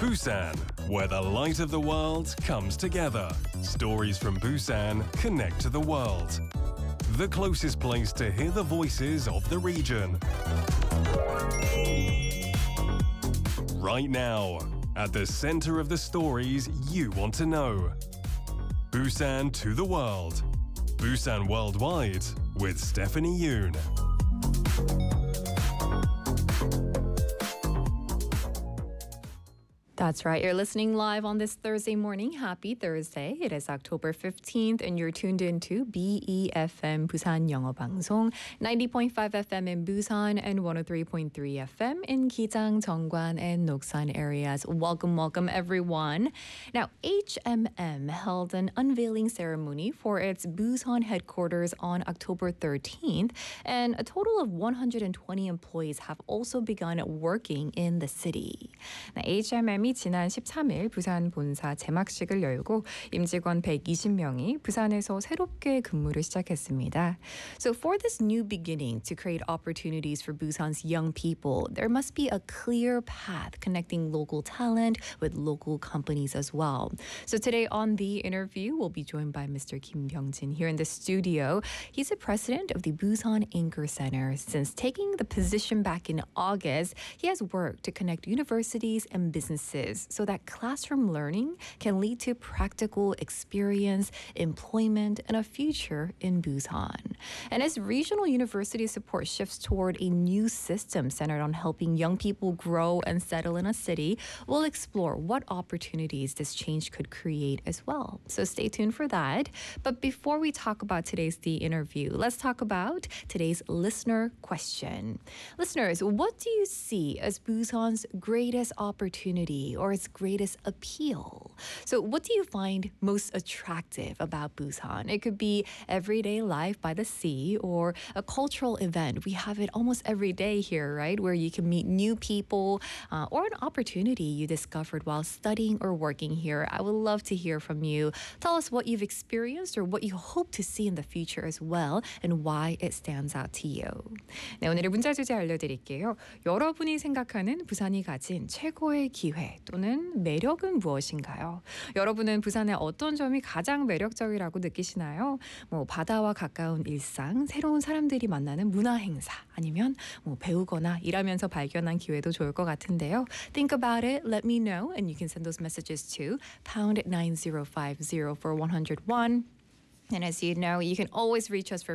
Busan, where the light of the world comes together. Stories from Busan connect to the world. The closest place to hear the voices of the region. Right now, at the center of the stories you want to know. Busan to the world. Busan Worldwide with Stephanie Yoon. That's right. You're listening live on this Thursday morning. Happy Thursday. It is October 15th and you're tuned into BEFM Busan 영어 방송 90.5 FM in Busan and 103.3 FM in Gijang, Jeongwan and Noksan areas. Welcome everyone. Now, HMM held an unveiling ceremony for its Busan headquarters on October 13th, and a total of 120 employees have also begun working in the city. Now, HMM이 지난 13일 부산 본사 개막식을 열고 임직원 120명이 부산에서 새롭게 근무를 시작했습니다. So for this new beginning to create opportunities for Busan's young people, there must be a clear path connecting local talent with local companies as well. So today on the interview, we'll be joined by Mr. Kim Byung-jin here in the studio. He's the president of the Busan Anchor Center. Since taking the position back in August, he has worked to connect universities and businesses so that classroom learning can lead to practical experience, employment, and a future in Busan. And as regional university support shifts toward a new system centered on helping young people grow and settle in a city, we'll explore what opportunities this change could create as well. So stay tuned for that. But before we talk about today's The Interview, let's talk about today's listener question. Listeners, what do you see as Busan's greatest opportunity or its greatest appeal? So what do you find most attractive about Busan? It could be everyday life by the sea or a cultural event. We have it almost every day here, right? Where you can meet new people or an opportunity you discovered while studying or working here. I would love to hear from you. Tell us what you've experienced or what you hope to see in the future as well and why it stands out to you. 네, 오늘의 문자 주제 알려드릴게요. 여러분이 생각하는 부산이 가진 최고의 기회 또는 매력은 무엇인가요? 여러분은 부산의 어떤 점이 가장 매력적이라고 느끼시나요? 바다와 가까운 일상, 새로운 사람들이 만나는 문화 행사, 아니면 배우거나 일하면서 발견한 기회도 좋을 것 같은데요. Think about it, let me know, and you can send those messages to #9050 for 101. And as you know, you can always reach us for